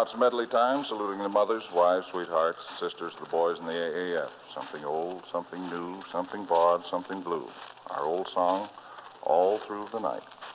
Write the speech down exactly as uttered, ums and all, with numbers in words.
Scouts medley time, saluting the mothers, wives, sweethearts, sisters, the boys in the A A F. Something old, something new, something broad, something blue. Our old song, All Through the Night.